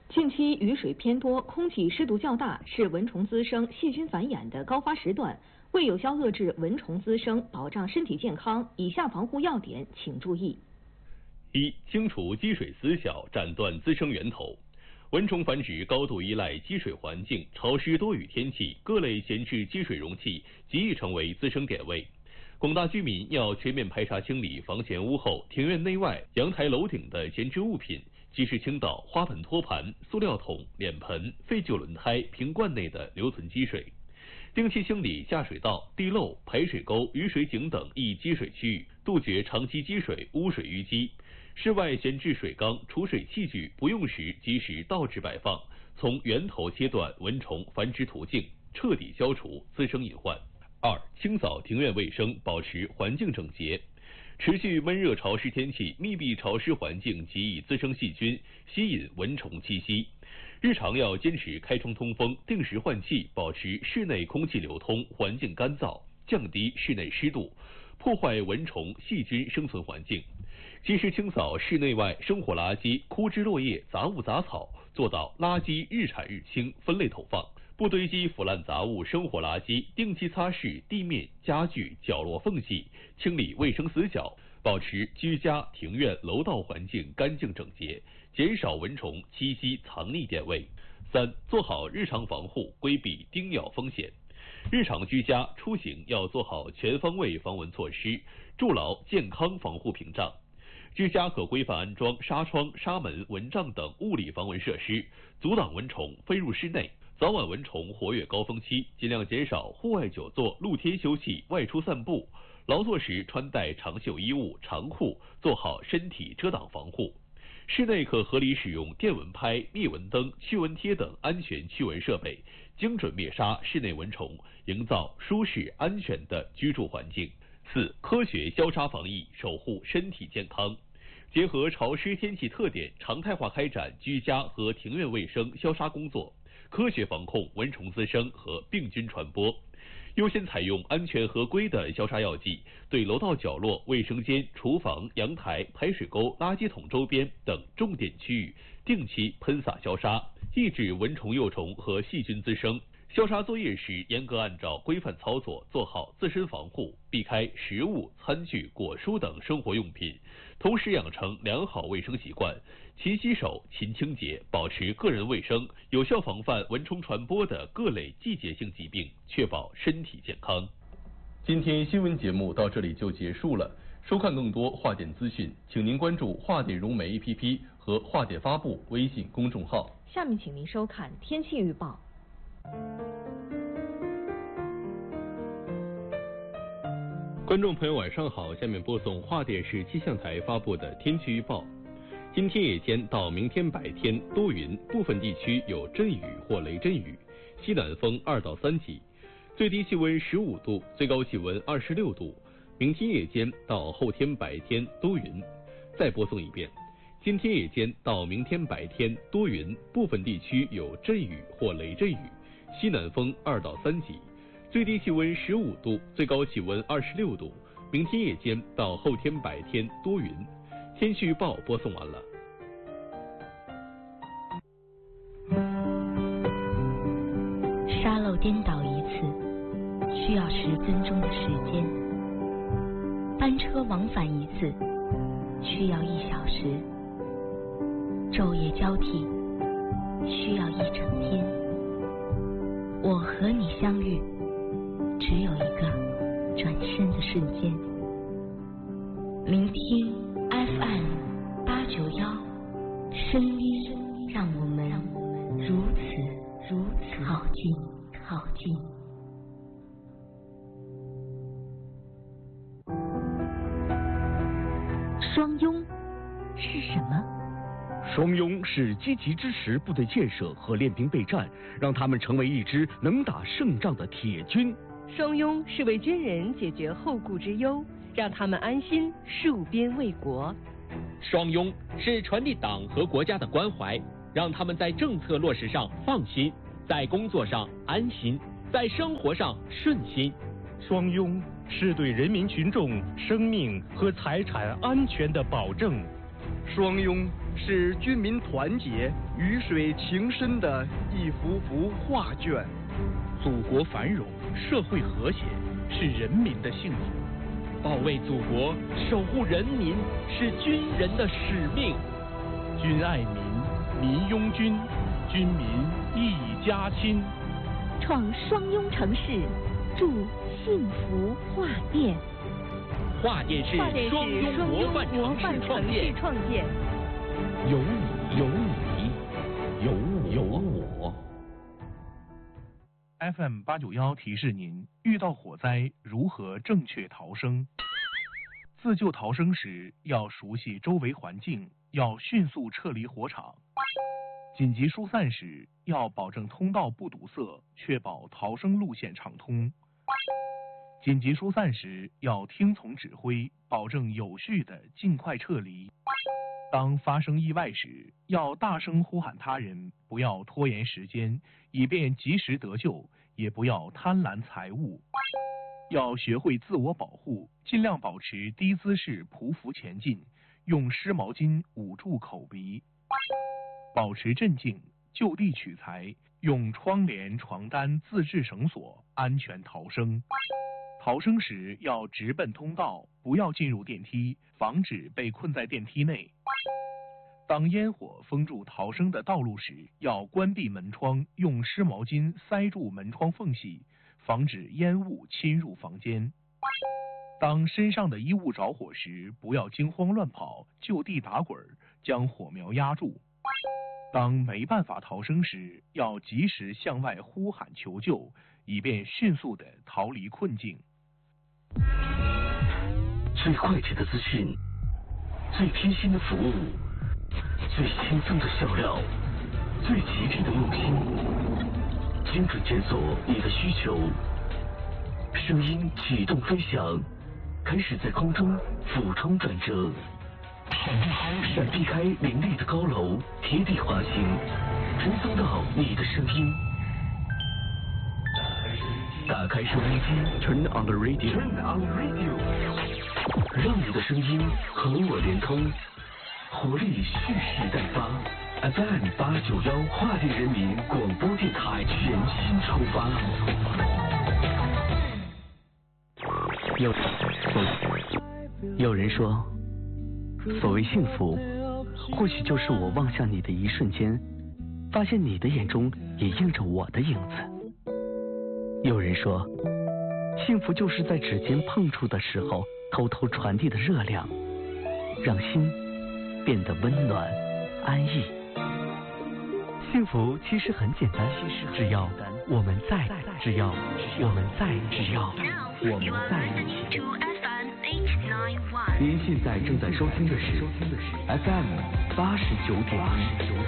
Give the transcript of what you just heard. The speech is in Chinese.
近期雨水偏多，空气湿度较大，是蚊虫滋生、细菌繁衍的高发时段。为有效遏制蚊虫滋生，保障身体健康，以下防护要点请注意： 一、清除积水死角，斩断滋生源头。蚊虫繁殖高度依赖积水环境，潮湿多雨天气，各类闲置积水容器极易成为滋生点位。广大居民要全面排查清理房前屋后、庭院内外、阳台楼顶的闲置物品，及时倾倒花盆托盘、塑料桶、脸盆、废旧轮胎、瓶罐内的留存积水。定期清理下水道、地漏、排水沟、雨水井等易积水区域，杜绝长期积水、污水淤积。室外闲置水缸、储水器具不用时及时倒置摆放，从源头切断蚊虫繁殖途径，彻底消除滋生隐患。二、清扫庭院卫生，保持环境整洁。持续闷热潮湿天气，密闭潮湿环境极易滋生细菌，吸引蚊虫栖息。日常要坚持开窗通风，定时换气，保持室内空气流通，环境干燥，降低室内湿度，破坏蚊虫、细菌生存环境。及时清扫室内外生活垃圾、枯枝落叶、杂物杂草，做到垃圾日产日清，分类投放。不堆积腐烂杂物、生活垃圾，定期擦拭地面、家具、角落缝隙，清理卫生死角，保持居家、庭院、楼道环境干净整洁，减少蚊虫栖息藏匿点位。三、做好日常防护，规避叮咬风险。日常居家出行要做好全方位防蚊措施，筑牢健康防护屏障。居家可规范安装纱窗、纱门、蚊帐等物理防蚊设施，阻挡蚊虫飞入室内。早晚蚊虫活跃高峰期，尽量减少户外久坐、露天休憩、外出散步。劳作时穿戴长袖衣物、长裤，做好身体遮挡防护。室内可合理使用电蚊拍、灭蚊灯、驱蚊贴等安全驱蚊设备，精准灭杀室内蚊虫，营造舒适安全的居住环境。四、科学消杀防疫，守护身体健康。结合潮湿天气特点，常态化开展居家和庭院卫生消杀工作，科学防控蚊虫滋生和病菌传播。优先采用安全合规的消杀药剂，对楼道角落、卫生间、厨房、阳台、排水沟、垃圾桶周边等重点区域定期喷洒消杀，抑制蚊虫幼虫和细菌滋生。消杀作业时严格按照规范操作，做好自身防护，避开食物、餐具、果蔬等生活用品，同时养成良好卫生习惯，勤洗手、勤清洁，保持个人卫生，有效防范蚊虫传播的各类季节性疾病，确保身体健康。今天新闻节目到这里就结束了。收看更多话点资讯，请您关注话点融媒 APP 和话点发布微信公众号。 下面请您收看天气预报。 观众朋友晚上好，下面播送华电视气象台发布的天气预报。今天夜间到明天白天多云，部分地区有阵雨或雷阵雨，西南风2到3级，最低气温15度，最高气温26度。明天夜间到后天白天多云。再播送一遍，今天夜间到明天白天多云，部分地区有阵雨或雷阵雨，西南风2到3级，最低气温15度，最高气温26度。明天夜间到后天白天多云。天气预报播送完了。 沙漏颠倒一次需要10分钟的时间，班车往返一次需要1小时，昼夜交替需要1整天。我和你相遇，只有一个转身的瞬间。聆听 FM 891，声音让我们如此靠近。 双拥是什么？ 双拥是积极支持部队建设和练兵备战，让他们成为一支能打胜仗的铁军。 双拥是为军人解决后顾之忧，让他们安心戍边卫国。 双拥是传递党和国家的关怀，让他们在政策落实上放心，在工作上安心，在生活上顺心。 双拥是对人民群众生命和财产安全的保证。 双拥是军民团结、鱼水情深的一幅幅画卷。 祖国繁荣、社会和谐是人民的幸福。 保卫祖国、守护人民是军人的使命。 军爱民，民拥军，军民一家亲。 创双拥城市，筑幸福画店。 画店是双拥模范城市创建。 有你，有你，有我。 FM 891提示您：遇到火灾如何正确逃生？自救逃生时要熟悉周围环境，要迅速撤离火场。紧急疏散时要保证通道不堵塞，确保逃生路线畅通。紧急疏散时要听从指挥，保证有序的尽快撤离。当发生意外时，要大声呼喊他人，不要拖延时间，以便及时得救，也不要贪婪财物。要学会自我保护，尽量保持低姿势匍匐前进，用湿毛巾捂住口鼻。保持镇静，就地取材，用窗帘、床单、自制绳索安全逃生。逃生时要直奔通道，不要进入电梯，防止被困在电梯内。当烟火封住逃生的道路时，要关闭门窗，用湿毛巾塞住门窗缝隙，防止烟雾侵入房间。当身上的衣物着火时，不要惊慌乱跑，就地打滚，将火苗压住。当没办法逃生时，要及时向外呼喊求救，以便迅速地逃离困境。 最快捷的资讯，最贴心的服务，最轻松的笑料，最极致的用心，精准检索你的需求。声音启动飞翔，开始在空中俯冲转折，闪避开林立的高楼，贴地滑行，传送到你的声音。打开收音机 ，Turn on the radio， 让你的声音和我连通，活力蓄势待发。FM 891画店人民广播电台全新出发。有人说，所谓幸福，或许就是我望向你的一瞬间，发现你的眼中也映着我的影子。有人说，幸福就是在指尖碰触的时候，偷偷传递的热量，让心变得温暖安逸。幸福其实很简单，只要我们在，只要我们在一起。您现在正在收听的是 FM 89.1。